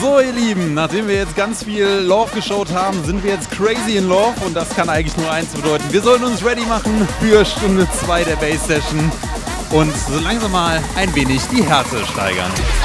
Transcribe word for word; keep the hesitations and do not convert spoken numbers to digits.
So, ihr Lieben, nachdem wir jetzt ganz viel Love geschaut haben, sind wir jetzt crazy in Love und das kann eigentlich nur eins bedeuten. Wir sollten uns ready machen für Stunde zwei der Bass Session und so langsam mal ein wenig die Härte steigern.